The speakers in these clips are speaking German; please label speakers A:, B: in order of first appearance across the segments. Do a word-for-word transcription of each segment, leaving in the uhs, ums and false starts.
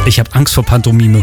A: Ich habe Angst vor Pantomime.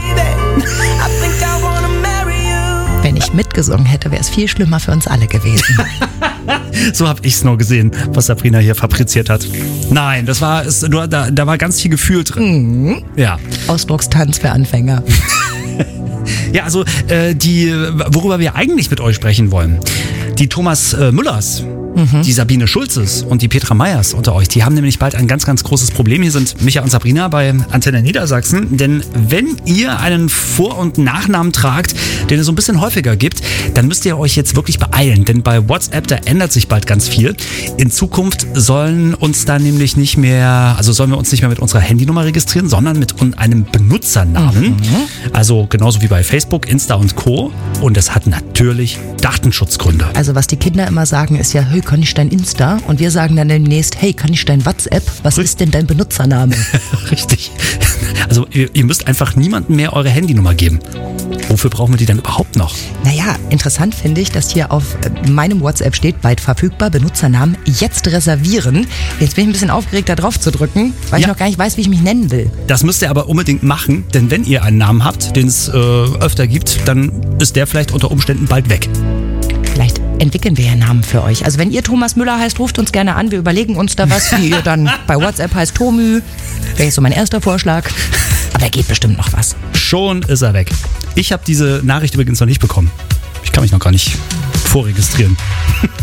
B: Wenn ich mitgesungen hätte, wäre es viel schlimmer für uns alle gewesen.
A: So habe ich es nur gesehen, was Sabrina hier fabriziert hat. Nein, das war es, nur, da, da war ganz viel Gefühl drin.
B: Mhm.
A: Ja.
B: Ausdruckstanz für Anfänger.
A: Ja, also äh, die, worüber wir eigentlich mit euch sprechen wollen, die Thomas äh, Müllers, mhm. die Sabine Schulzes und die Petra Meyers unter euch, die haben nämlich bald ein ganz, ganz großes Problem. Hier sind Micha und Sabrina bei Antenne Niedersachsen. Denn wenn ihr einen Vor- und Nachnamen tragt, den es so ein bisschen häufiger gibt, dann müsst ihr euch jetzt wirklich beeilen. Denn bei WhatsApp, da ändert sich bald ganz viel. In Zukunft sollen uns da nämlich nicht mehr, also sollen wir uns nicht mehr mit unserer Handynummer registrieren, sondern mit einem Benutzernamen. Mhm. Also genauso wie bei Facebook, Insta und Co. Und das hat natürlich Datenschutzgründe.
B: Also was die Kinder immer sagen ist ja, hey, kann ich dein Insta? Und wir sagen dann demnächst, hey, kann ich dein WhatsApp? Was ist denn dein Benutzername?
A: Richtig. Also ihr, ihr müsst einfach niemandem mehr eure Handynummer geben. Wofür brauchen wir die dann überhaupt noch?
B: Naja, interessant finde ich, dass hier auf meinem WhatsApp steht, bald verfügbar, Benutzernamen jetzt reservieren. Jetzt bin ich ein bisschen aufgeregt, da drauf zu drücken, weil ja. ich noch gar nicht weiß, wie ich mich nennen will.
A: Das müsst ihr aber unbedingt machen, denn wenn ihr einen Namen habt, den es äh, öfter gibt, dann ist der vielleicht unter Umständen bald weg.
B: Vielleicht entwickeln wir ja Namen für euch. Also wenn ihr Thomas Müller heißt, ruft uns gerne an. Wir überlegen uns da was, wie ihr dann bei WhatsApp heißt Tomü. Wäre so mein erster Vorschlag. Aber da geht bestimmt noch was.
A: Schon ist er weg. Ich habe diese Nachricht übrigens noch nicht bekommen. Ich kann mich noch gar nicht vorregistrieren.